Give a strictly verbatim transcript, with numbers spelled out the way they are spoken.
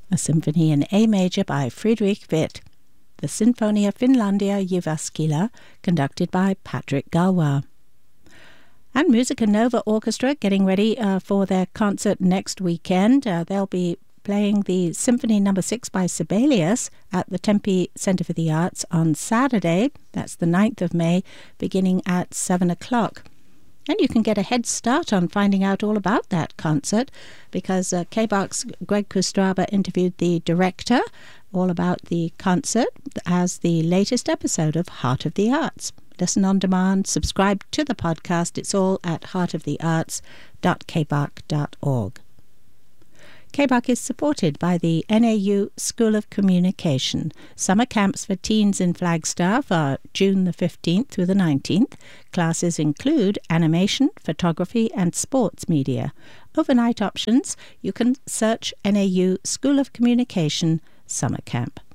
a symphony in A major by Friedrich Witt, the Sinfonia Finlandia Jyväskylä, conducted by Patrick Galois. And Musica Nova Orchestra getting ready uh, for their concert next weekend. Uh, they'll be playing the Symphony Number six by Sibelius at the Tempe Centre for the Arts on Saturday. That's the ninth of May, beginning at seven o'clock. And you can get a head start on finding out all about that concert because uh, K B A C's Greg Kustraba interviewed the director all about the concert as the latest episode of Heart of the Arts. Listen on demand, subscribe to the podcast. It's all at heart of the arts dot k b a c dot org. K B A C is supported by the N A U School of Communication. Summer camps for teens in Flagstaff are June the fifteenth through the nineteenth. Classes include animation, photography and sports media. Overnight options, you can search N A U School of Communication Summer Camp.